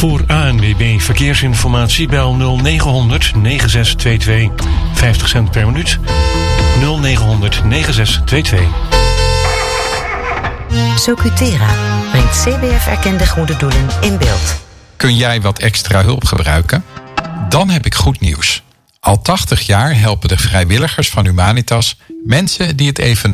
Voor ANWB Verkeersinformatie bel 0900 9622. 50 cent per minuut. 0900 9622. Socutera brengt CBF-erkende goede doelen in beeld. Kun jij wat extra hulp gebruiken? Dan heb ik goed nieuws. Al 80 jaar helpen de vrijwilligers van Humanitas mensen die het even